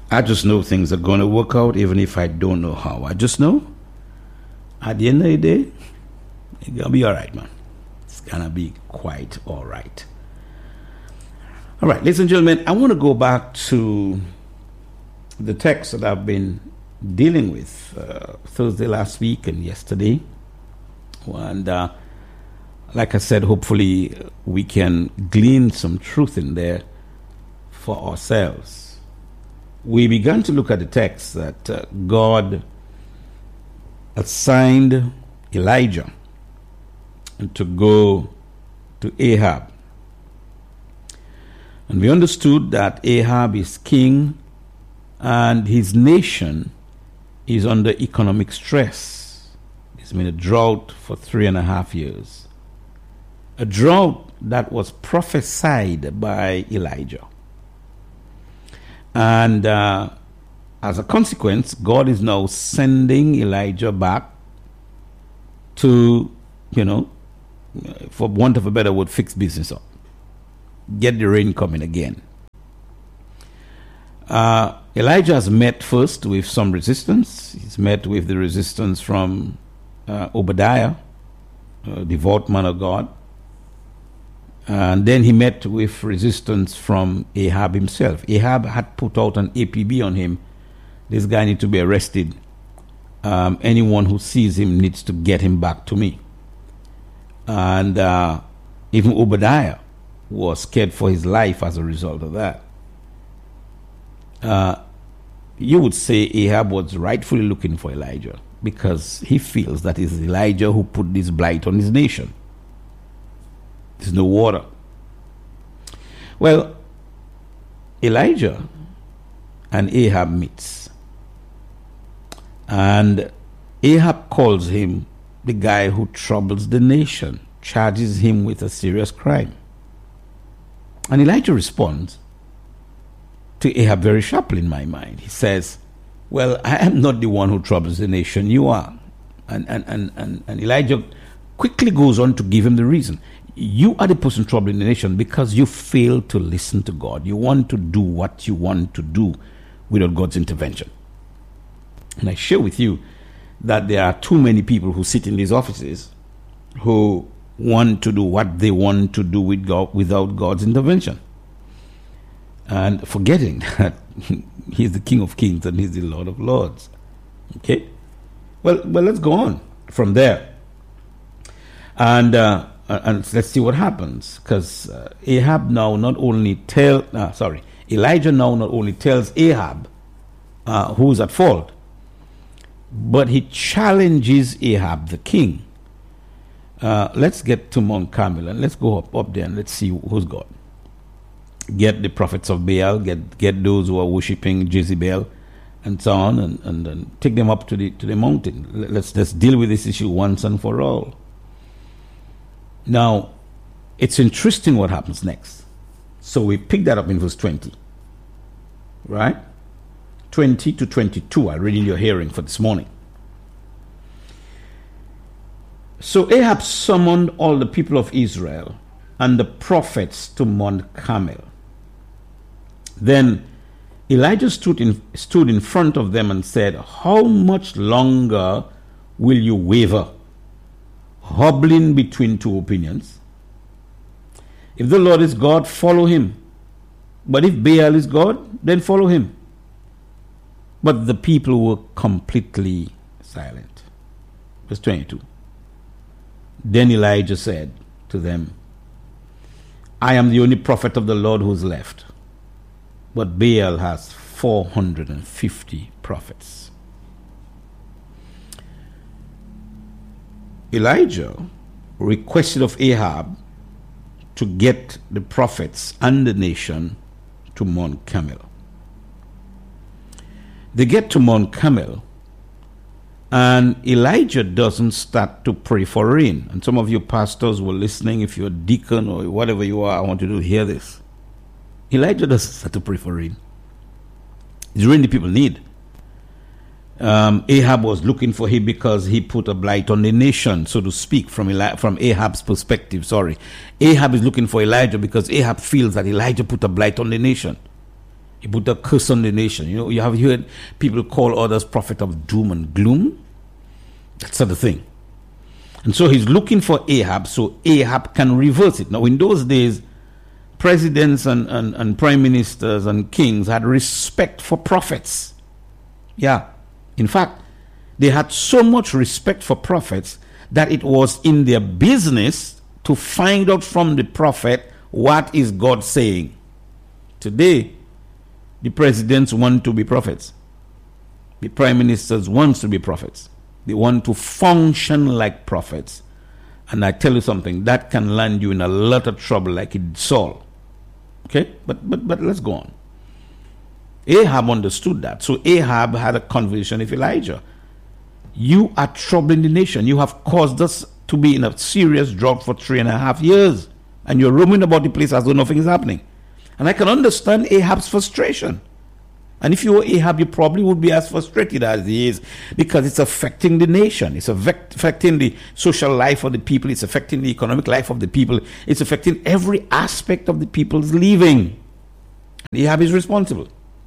I just know things are going to work out even if I don't know how. I just know at the end of the day, it's going to be all right, man. It's going to be quite all right. All right, ladies and gentlemen, I want to go back to the text that I've been dealing with Thursday last week and yesterday. And like I said, hopefully we can glean some truth in there for ourselves. We began to look at the text that God assigned Elijah to go to Ahab. And we understood that Ahab is king and his nation is under economic stress. It's been a drought for 3.5 years. A drought that was prophesied by Elijah. And as a consequence, God is now sending Elijah back to, for want of a better word, fix business up. Get the rain coming again. Elijah has met first with some resistance. He's met with the resistance from Obadiah, a devout man of God. And then he met with resistance from Ahab himself. Ahab had put out an APB on him. This guy needs to be arrested. Anyone who sees him needs to get him back to me. And even Obadiah was scared for his life as a result of that. You would say Ahab was rightfully looking for Elijah because he feels that it's Elijah who put this blight on his nation. There's no water. Well, Elijah and Ahab meets. And Ahab calls him the guy who troubles the nation, charges him with a serious crime. And Elijah responds to Ahab very sharply in my mind. He says, well, I am not the one who troubles the nation, you are. And Elijah quickly goes on to give him the reason. You are the person troubling the nation because you fail to listen to God. You want to do what you want to do without God's intervention. And I share with you that there are too many people who sit in these offices who want to do what they want to do with God without God's intervention. And forgetting that He's the King of Kings and He's the Lord of Lords. Okay? Well, let's go on from there. And let's see what happens. Because Elijah now not only tells Ahab who's at fault, but he challenges Ahab the king. Let's get to Mount Carmel and let's go up there and let's see who's God. Get the prophets of Baal, get those who are worshipping Jezebel, and so on, and take them up to the mountain. Let's deal with this issue once and for all. Now, it's interesting what happens next. So we pick that up in verse 20. Right? 20 to 22, I read in your hearing for this morning. So Ahab summoned all the people of Israel and the prophets to Mount Carmel. Then Elijah stood in front of them and said, how much longer will you waver, hobbling between two opinions? If the Lord is God, follow him. But if Baal is God, then follow him. But the people were completely silent. Verse 22. Then Elijah said to them, I am the only prophet of the Lord who's left, but Baal has 450 prophets. Elijah requested of Ahab to get the prophets and the nation to Mount Carmel. They get to Mount Carmel, and Elijah doesn't start to pray for rain. And some of you pastors were listening. If you're a deacon or whatever you are, I want you to hear this. Elijah doesn't start to pray for rain. It's rain the people need. Ahab was looking for him because he put a blight on the nation, so to speak, from Ahab's perspective. Ahab is looking for Elijah because Ahab feels that Elijah put a blight on the nation. He put a curse on the nation. You have heard people call others prophet of doom and gloom. That's the thing. And so he's looking for Ahab so Ahab can reverse it. Now, in those days, presidents and prime ministers and kings had respect for prophets. Yeah. In fact, they had so much respect for prophets that it was in their business to find out from the prophet what is God saying. Today, the presidents want to be prophets. The prime ministers want to be prophets. They want to function like prophets. And I tell you something, that can land you in a lot of trouble like it did Saul. Okay? But let's go on. Ahab understood that. So Ahab had a conversation with Elijah. You are troubling the nation. You have caused us to be in a serious drought for 3.5 years. And you're roaming about the place as though nothing is happening. And I can understand Ahab's frustration. And if you were Ahab, you probably would be as frustrated as he is, because it's affecting the nation. It's affecting the social life of the people. It's affecting the economic life of the people. It's affecting every aspect of the people's living. Ahab is responsible.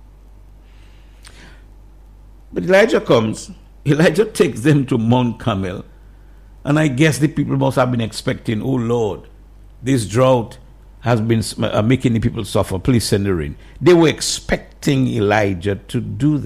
But Elijah comes. Elijah takes them to Mount Carmel. And I guess the people must have been expecting, oh Lord, this drought has been making the people suffer. Please send the rain. They were expecting Elijah to do that.